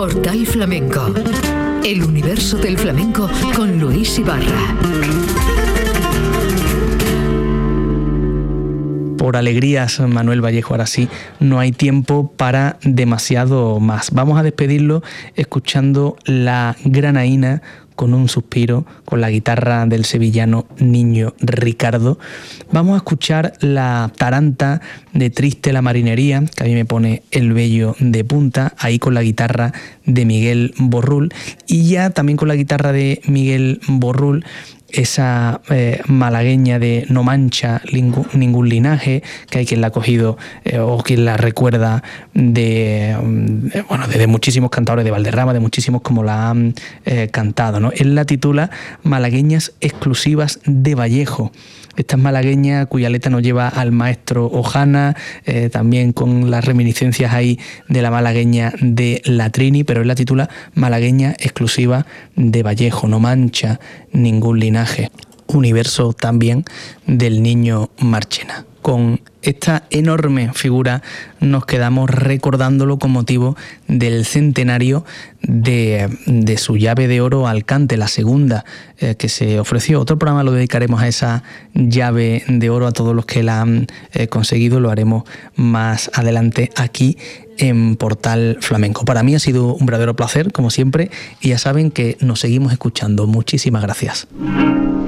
Portal Flamenco. El universo del flamenco con Luis Ibarra. Por alegrías, Manuel Vallejo, ahora sí, no hay tiempo para demasiado más. Vamos a despedirlo escuchando La Granaína con un suspiro, con la guitarra del sevillano Niño Ricardo. Vamos a escuchar la taranta de Triste la marinería, que a mí me pone el vello de punta, ahí con la guitarra de Miguel Borrul, y ya también con la guitarra de Miguel Borrul, esa malagueña de No mancha ningún linaje, que hay quien la ha cogido o quien la recuerda de muchísimos cantadores de Valderrama, de muchísimos como la han cantado, ¿no? Él la titula Malagueñas exclusivas de Vallejo. Esta es malagueña cuya letra nos lleva al maestro Ojana, también con las reminiscencias ahí de la malagueña de la Trini, pero él la titula Malagueña exclusiva de Vallejo, no mancha ningún linaje. Universo también del Niño Marchena. Con esta enorme figura nos quedamos recordándolo con motivo del centenario de su llave de oro al cante, la segunda que se ofreció. Otro programa lo dedicaremos a esa llave de oro, a todos los que la han conseguido. Lo haremos más adelante aquí en Portal Flamenco. Para mí ha sido un verdadero placer, como siempre, y ya saben que nos seguimos escuchando. Muchísimas gracias.